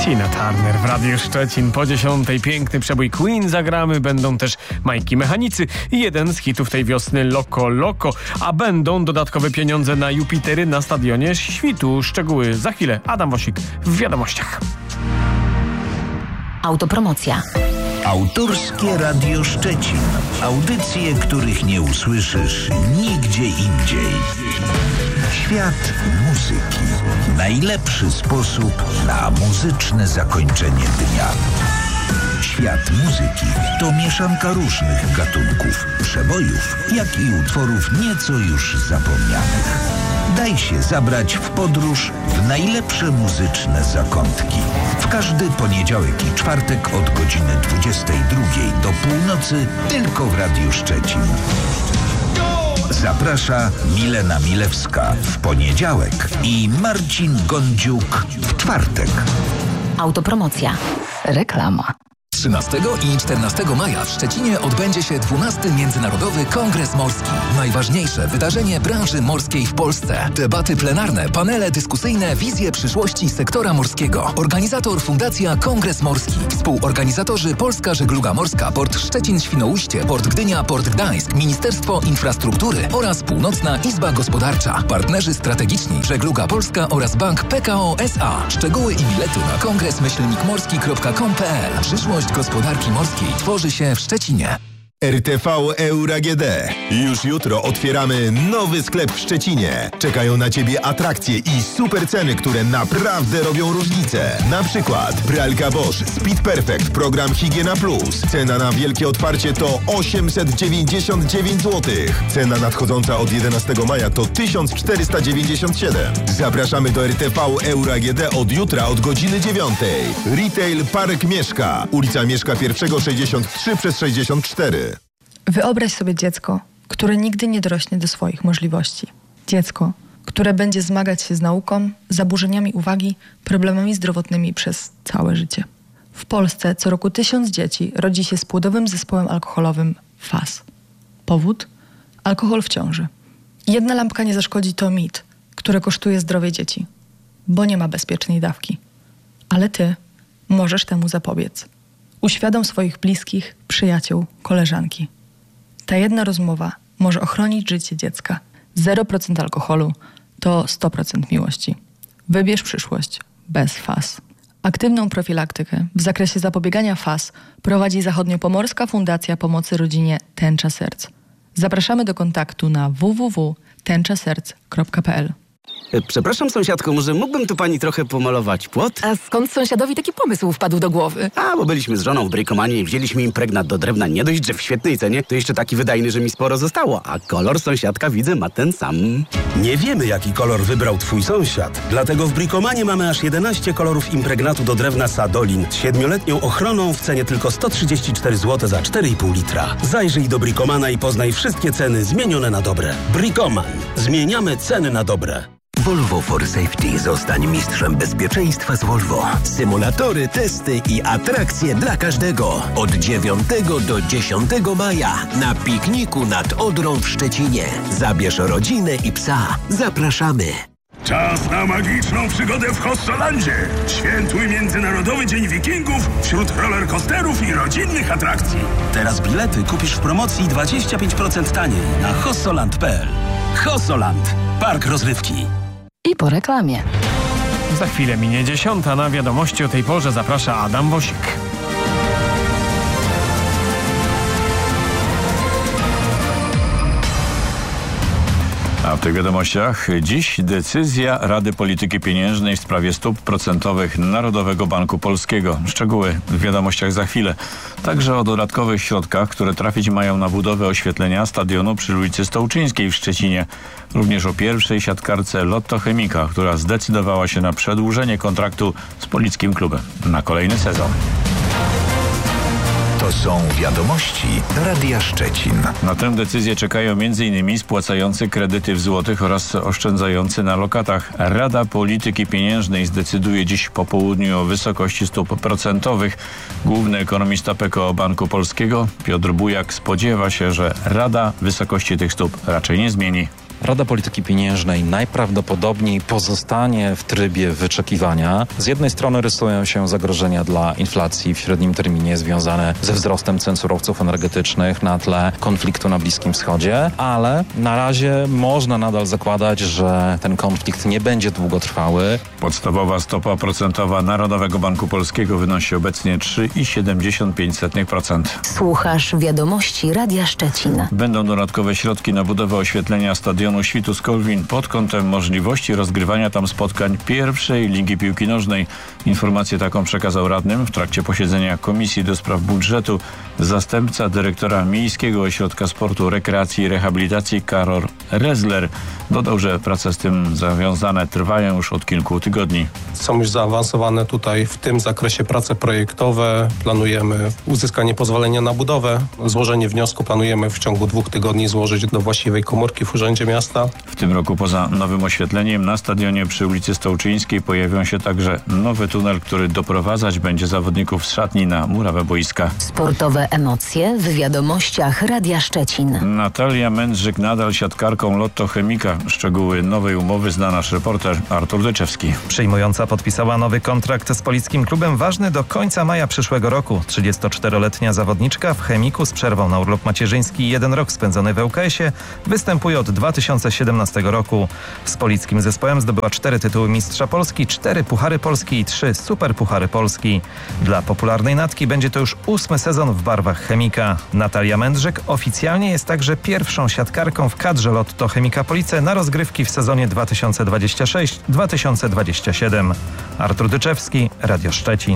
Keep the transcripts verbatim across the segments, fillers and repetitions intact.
Tina Turner w Radiu Szczecin. Po dziesiątej piękny przebój Queen zagramy. Będą też Majki Mechanicy i jeden z hitów tej wiosny Loco Loco. A będą dodatkowe pieniądze na Jupitery na stadionie Świtu. Szczegóły za chwilę. Adam Wosik w Wiadomościach. Autopromocja. Autorskie Radio Szczecin. Audycje, których nie usłyszysz nigdzie indziej. Świat muzyki. Najlepszy sposób na muzyczne zakończenie dnia. Świat muzyki to mieszanka różnych gatunków, przebojów, jak i utworów nieco już zapomnianych. Daj się zabrać w podróż w najlepsze muzyczne zakątki. W każdy poniedziałek i czwartek od godziny dwudziestej drugiej do północy tylko w Radiu Szczecin. Zaprasza Milena Milewska w poniedziałek i Marcin Gądziuk w czwartek. Autopromocja. Reklama. trzynastego i czternastego maja w Szczecinie odbędzie się dwunasty Międzynarodowy Kongres Morski. Najważniejsze wydarzenie branży morskiej w Polsce. Debaty plenarne, panele dyskusyjne, wizje przyszłości sektora morskiego. Organizator Fundacja Kongres Morski. Współorganizatorzy Polska Żegluga Morska, Port Szczecin-Świnoujście, Port Gdynia, Port Gdańsk, Ministerstwo Infrastruktury oraz Północna Izba Gospodarcza. Partnerzy strategiczni Żegluga Polska oraz Bank P K O S A. Szczegóły i bilety na kongres myślnik morski kropka com kropka p l. Przyszłość gospodarki morskiej tworzy się w Szczecinie. R T V Euro A G D. Już jutro otwieramy nowy sklep w Szczecinie. Czekają na Ciebie atrakcje i super ceny, które naprawdę robią różnicę. Na przykład pralka Bosch Speed Perfect, program Higiena Plus. Cena na wielkie otwarcie to osiemset dziewięćdziesiąt dziewięć złotych. Cena nadchodząca od jedenastego maja to tysiąc czterysta dziewięćdziesiąt siedem. Zapraszamy do R T V Euro A G D od jutra od godziny dziewiątej. Retail Park Mieszka. Ulica Mieszka pierwszego sześćdziesiąt trzy przez sześćdziesiąt cztery. Wyobraź sobie dziecko, które nigdy nie dorośnie do swoich możliwości. Dziecko, które będzie zmagać się z nauką, zaburzeniami uwagi, problemami zdrowotnymi przez całe życie. W Polsce co roku tysiąc dzieci rodzi się z płodowym zespołem alkoholowym F A S. Powód? Alkohol w ciąży. Jedna lampka nie zaszkodzi to mit, który kosztuje zdrowie dzieci, bo nie ma bezpiecznej dawki. Ale ty możesz temu zapobiec. Uświadom swoich bliskich, przyjaciół, koleżanki. Ta jedna rozmowa może ochronić życie dziecka. zero procent alkoholu to sto procent miłości. Wybierz przyszłość bez F A S. Aktywną profilaktykę w zakresie zapobiegania F A S prowadzi Zachodniopomorska Fundacja Pomocy Rodzinie Tęcza Serc. Zapraszamy do kontaktu na w w w kropka tęcza serc kropka p l. Przepraszam, sąsiadko, może mógłbym tu pani trochę pomalować płot? A skąd sąsiadowi taki pomysł wpadł do głowy? A, bo byliśmy z żoną w Brikomanie i wzięliśmy impregnat do drewna. Nie dość, że w świetnej cenie, to jeszcze taki wydajny, że mi sporo zostało. A kolor sąsiadka, widzę, ma ten sam. Nie wiemy, jaki kolor wybrał twój sąsiad. Dlatego w Brikomanie mamy aż jedenaście kolorów impregnatu do drewna Sadolin z siedmioletnią ochroną w cenie tylko sto trzydzieści cztery złote za cztery i pół litra. Zajrzyj do Brikomana i poznaj wszystkie ceny zmienione na dobre. Brikoman. Zmieniamy ceny na dobre. Volvo for Safety. Zostań mistrzem bezpieczeństwa z Volvo. Symulatory, testy i atrakcje dla każdego. Od dziewiątego do dziesiątego maja na pikniku nad Odrą w Szczecinie. Zabierz rodzinę i psa. Zapraszamy. Czas na magiczną przygodę w Hossolandzie. Świętuj Międzynarodowy Dzień Wikingów wśród rollercoasterów i rodzinnych atrakcji. Teraz bilety kupisz w promocji dwadzieścia pięć procent taniej na hossoland kropka p l. Hossoland. Park rozrywki. I po reklamie. Za chwilę minie dziesiąta. Na Wiadomości o tej porze zaprasza Adam Wosik. A w tych wiadomościach dziś decyzja Rady Polityki Pieniężnej w sprawie stóp procentowych Narodowego Banku Polskiego. Szczegóły w wiadomościach za chwilę. Także o dodatkowych środkach, które trafić mają na budowę oświetlenia stadionu przy ulicy Stołczyńskiej w Szczecinie. Również o pierwszej siatkarce Lotto Chemika, która zdecydowała się na przedłużenie kontraktu z polickim klubem na kolejny sezon. To są wiadomości Radia Szczecin. Na tę decyzję czekają m.in. spłacający kredyty w złotych oraz oszczędzający na lokatach. Rada Polityki Pieniężnej zdecyduje dziś po południu o wysokości stóp procentowych. Główny ekonomista P K O Banku Polskiego Piotr Bujak spodziewa się, że Rada wysokości tych stóp raczej nie zmieni. Rada Polityki Pieniężnej najprawdopodobniej pozostanie w trybie wyczekiwania. Z jednej strony rysują się zagrożenia dla inflacji w średnim terminie związane ze wzrostem cen surowców energetycznych na tle konfliktu na Bliskim Wschodzie, ale na razie można nadal zakładać, że ten konflikt nie będzie długotrwały. Podstawowa stopa procentowa Narodowego Banku Polskiego wynosi obecnie trzy i siedemdziesiąt pięć procent. Słuchasz wiadomości Radia Szczecin. Będą dodatkowe środki na budowę oświetlenia stadionu Świtus-Kolwin pod kątem możliwości rozgrywania tam spotkań pierwszej Ligi Piłki Nożnej. Informację taką przekazał radnym w trakcie posiedzenia Komisji do Spraw Budżetu zastępca dyrektora Miejskiego Ośrodka Sportu, Rekreacji i Rehabilitacji Karol Rezler. Dodał, że prace z tym związane trwają już od kilku tygodni. Są już zaawansowane tutaj w tym zakresie prace projektowe. Planujemy uzyskanie pozwolenia na budowę. Złożenie wniosku planujemy w ciągu dwóch tygodni złożyć do właściwej komórki w Urzędzie Miasta. W tym roku poza nowym oświetleniem na stadionie przy ulicy Stołczyńskiej pojawią się także nowy tunel, który doprowadzać będzie zawodników z szatni na murawę boiska. Sportowe emocje w wiadomościach Radia Szczecin. Natalia Mędrzyk nadal siatkarką Lotto Chemika. Szczegóły nowej umowy zna nasz reporter Artur Dyczewski. Przyjmująca podpisała nowy kontrakt z polickim klubem ważny do końca maja przyszłego roku. trzydziestoczteroletnia zawodniczka w Chemiku z przerwą na urlop macierzyński i jeden rok spędzony w L K S-ie występuje od dwa tysiące siedemnastego roku. Z polickim zespołem zdobyła cztery tytuły Mistrza Polski, cztery Puchary Polski i trzy Superpuchary Polski. Dla popularnej Natki będzie to już ósmy sezon w barwach Chemika. Natalia Mędrzyk oficjalnie jest także pierwszą siatkarką w kadrze Lotto Chemika Police na rozgrywki w sezonie dwa tysiące dwudziestym szóstym dwa tysiące dwudziestym siódmym. Artur Dyczewski, Radio Szczecin.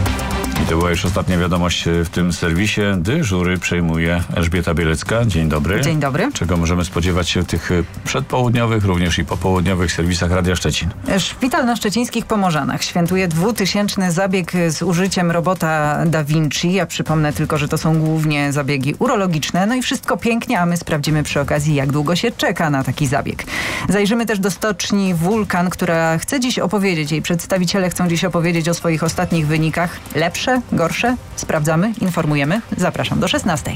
I to była już ostatnia wiadomość w tym serwisie. Dyżury przejmuje Elżbieta Bielecka. Dzień dobry. Dzień dobry. Czego możemy spodziewać się w tych przedpołudniowych, również i popołudniowych serwisach Radia Szczecin? Szpital na szczecińskich Pomorzanach świętuje dwutysięczny zabieg z użyciem robota Da Vinci. Ja przypomnę tylko, że to są głównie zabiegi urologiczne. No i wszystko pięknie, a my sprawdzimy przy okazji, jak długo się czeka na taki zabieg. Zajrzymy też do stoczni Wulkan, która chce dziś opowiedzieć, jej przedstawiciele chcą dziś opowiedzieć o swoich ostatnich wynikach. Lepsze, gorsze? Sprawdzamy, informujemy. Zapraszam do szesnastej.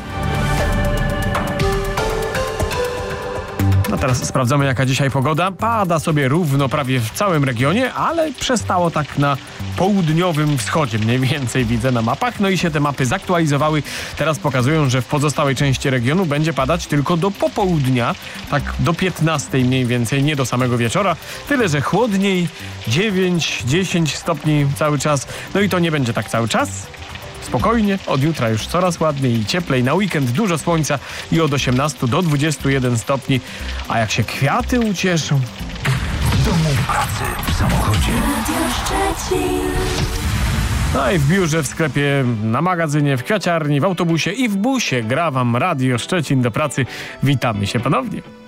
No teraz sprawdzamy, jaka dzisiaj pogoda. Pada sobie równo prawie w całym regionie, ale przestało tak na południowym wschodzie. Mniej więcej widzę na mapach. No i się te mapy zaktualizowały. Teraz pokazują, że w pozostałej części regionu będzie padać tylko do popołudnia. Tak do piętnastej mniej więcej, nie do samego wieczora. Tyle, że chłodniej, dziewięć dziesięć stopni cały czas. No i to nie będzie tak cały czas. Spokojnie, od jutra już coraz ładniej i cieplej. Na weekend dużo słońca i od osiemnastu do dwudziestu jeden stopni. A jak się kwiaty ucieszą. W domu, pracy, w samochodzie. No i w biurze, w sklepie, na magazynie, w kwiaciarni, w autobusie i w busie gra wam Radio Szczecin do pracy. Witamy się ponownie.